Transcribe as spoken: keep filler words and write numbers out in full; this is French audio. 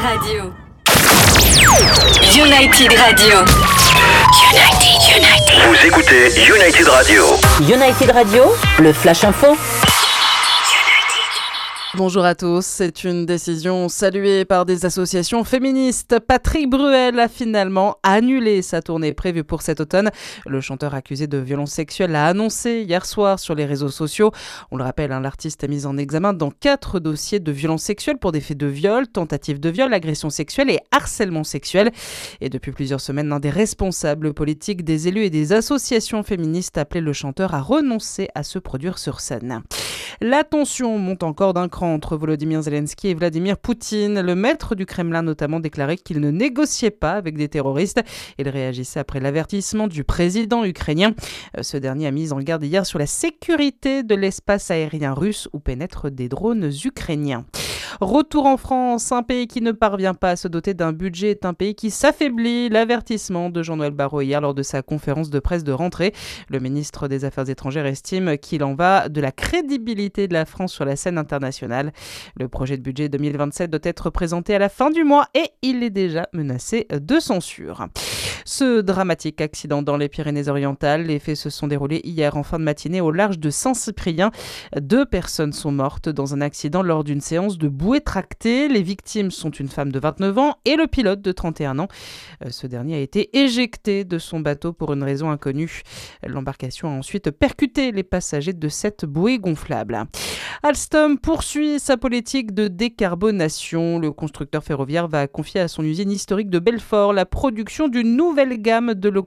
Radio. United Radio. United, United. Vous écoutez United Radio. United Radio, le Flash Info. Bonjour à tous, c'est une décision saluée par des associations féministes. Patrick Bruel a finalement annulé sa tournée prévue pour cet automne. Le chanteur accusé de violences sexuelles l'a annoncé hier soir sur les réseaux sociaux. On le rappelle, hein, l'artiste est mis en examen dans quatre dossiers de violences sexuelles pour des faits de viol, tentative de viol, agression sexuelle et harcèlement sexuel. Et depuis plusieurs semaines, l'un des responsables politiques, des élus et des associations féministes appelaient le chanteur à renoncer à se produire sur scène. La tension monte encore d'un cran entre Volodymyr Zelensky et Vladimir Poutine. Le maître du Kremlin notamment déclarait qu'il ne négociait pas avec des terroristes. Il réagissait après l'avertissement du président ukrainien. Ce dernier a mis en garde hier sur la sécurité de l'espace aérien russe où pénètrent des drones ukrainiens. Retour en France, un pays qui ne parvient pas à se doter d'un budget est un pays qui s'affaiblit. L'avertissement de Jean-Noël Barrot hier lors de sa conférence de presse de rentrée. Le ministre des Affaires étrangères estime qu'il en va de la crédibilité de la France sur la scène internationale. Le projet de budget deux mille vingt-sept doit être présenté à la fin du mois et il est déjà menacé de censure. Ce dramatique accident dans les Pyrénées-Orientales, les faits se sont déroulés hier en fin de matinée au large de Saint-Cyprien. Deux personnes sont mortes dans un accident lors d'une séance de bouée tractée. Les victimes sont une femme de vingt-neuf ans et le pilote de trente et un ans. Ce dernier a été éjecté de son bateau pour une raison inconnue. L'embarcation a ensuite percuté les passagers de cette bouée gonflable. Alstom poursuit sa politique de décarbonation. Le constructeur ferroviaire va confier à son usine historique de Belfort la production d'une nouvelle gamme de